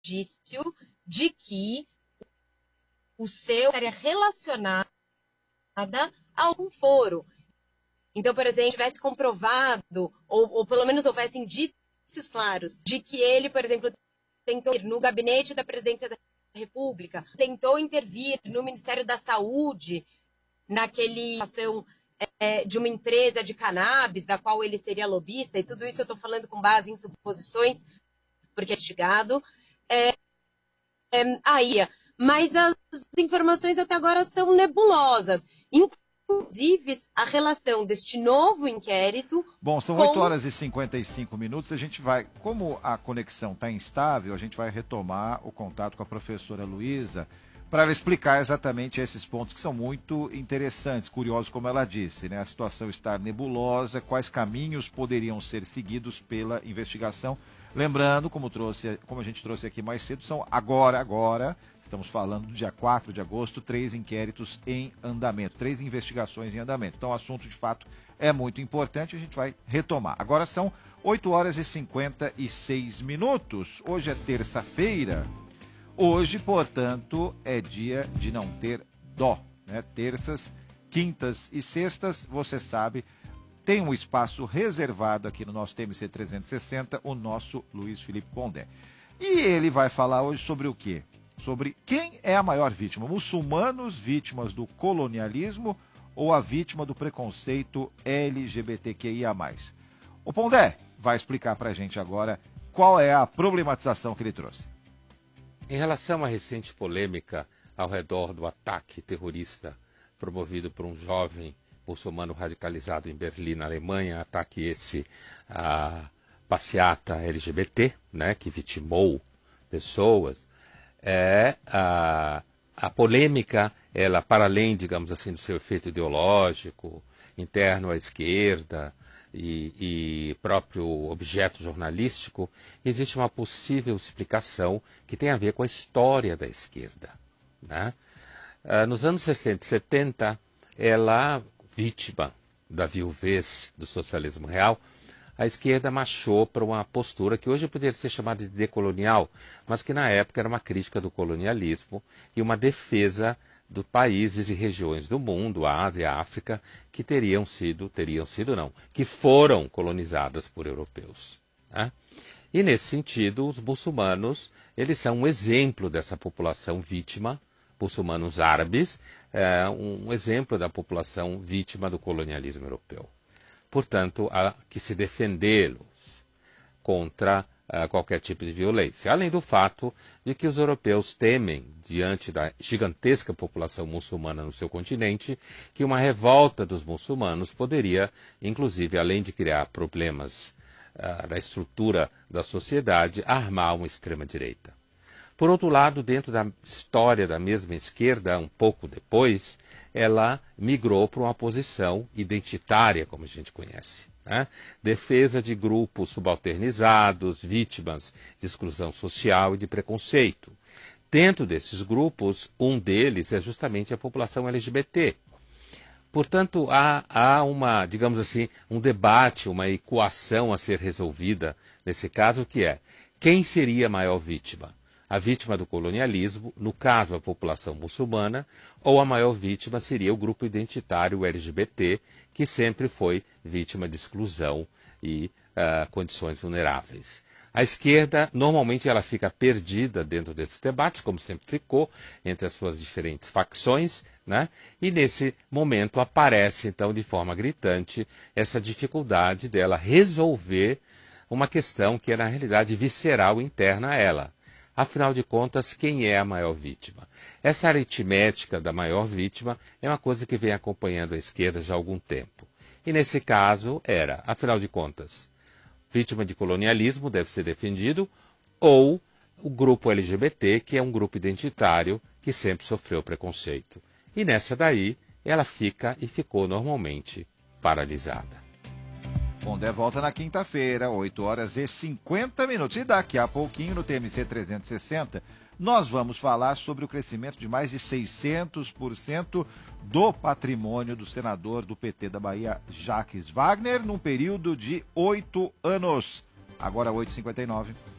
indício de que o seu estaria relacionada a algum foro. Então, por exemplo, tivesse comprovado, ou pelo menos houvesse indícios claros, de que ele, por exemplo, tentou ir no gabinete da presidência da República, tentou intervir no Ministério da Saúde, naquela ação de uma empresa de cannabis, da qual ele seria lobista, e tudo isso eu estou falando com base em suposições, porque é investigado. Mas as informações até agora são nebulosas. Inclusive, a relação deste novo inquérito... Bom, são 8 horas e 55 minutos. A gente vai, como a conexão está instável, a gente vai retomar o contato com a professora Luísa para ela explicar exatamente esses pontos que são muito interessantes, curiosos, como ela disse, né? A situação está nebulosa, quais caminhos poderiam ser seguidos pela investigação. Lembrando, como a gente trouxe aqui mais cedo, são agora, estamos falando do dia 4 de agosto, 3 inquéritos em andamento, 3 investigações em andamento. Então o assunto, de fato, é muito importante, a gente vai retomar. Agora são 8 horas e 56 minutos. Hoje é terça-feira. Hoje, portanto, é dia de não ter dó, né? Terças, quintas e sextas, você sabe, tem um espaço reservado aqui no nosso TMC 360, o nosso Luiz Felipe Pondé. E ele vai falar hoje sobre o quê? Sobre quem é a maior vítima, muçulmanos vítimas do colonialismo ou a vítima do preconceito LGBTQIA+. O Pondé vai explicar para a gente agora qual é a problematização que ele trouxe. Em relação à recente polêmica ao redor do ataque terrorista promovido por um jovem muçulmano radicalizado em Berlim, na Alemanha, ataque esse à passeata LGBT, né, que vitimou pessoas, a polêmica, ela, para além, digamos assim, do seu efeito ideológico, interno à esquerda, e próprio objeto jornalístico, existe uma possível explicação que tem a ver com a história da esquerda, né? Nos anos 60 e 70, ela, vítima da viuvez do socialismo real, a esquerda marchou para uma postura que hoje poderia ser chamada de decolonial, mas que na época era uma crítica do colonialismo e uma defesa de países e regiões do mundo, a Ásia e a África, que que foram colonizadas por europeus, né? E nesse sentido, os muçulmanos, eles são um exemplo dessa população vítima, muçulmanos árabes, um exemplo da população vítima do colonialismo europeu. Portanto, há que se defendê-los contra qualquer tipo de violência. Além do fato de que os europeus temem, diante da gigantesca população muçulmana no seu continente, que uma revolta dos muçulmanos poderia, inclusive, além de criar problemas da estrutura da sociedade, armar uma extrema-direita. Por outro lado, dentro da história da mesma esquerda, um pouco depois, ela migrou para uma posição identitária, como a gente conhece, né? Defesa de grupos subalternizados, vítimas de exclusão social e de preconceito. Dentro desses grupos, um deles é justamente a população LGBT. Portanto, há uma, digamos assim, um debate, uma equação a ser resolvida nesse caso, que é: quem seria a maior vítima? A vítima do colonialismo, no caso a população muçulmana, ou a maior vítima seria o grupo identitário LGBT, que sempre foi vítima de exclusão e condições vulneráveis. A esquerda, normalmente, ela fica perdida dentro desses debates, como sempre ficou, entre as suas diferentes facções, né? E nesse momento aparece, então, de forma gritante, essa dificuldade dela resolver uma questão que é, na realidade, visceral interna a ela. Afinal de contas, quem é a maior vítima? Essa aritmética da maior vítima é uma coisa que vem acompanhando a esquerda já há algum tempo. E nesse caso era, afinal de contas, vítima de colonialismo deve ser defendido, ou o grupo LGBT, que é um grupo identitário que sempre sofreu preconceito. E nessa daí, ela fica e ficou normalmente paralisada. Pondé volta na quinta-feira, 8 horas e 50 minutos. E daqui a pouquinho, no TMC 360, nós vamos falar sobre o crescimento de mais de 600% do patrimônio do senador do PT da Bahia, Jacques Wagner, num período de 8 anos. Agora 8h59.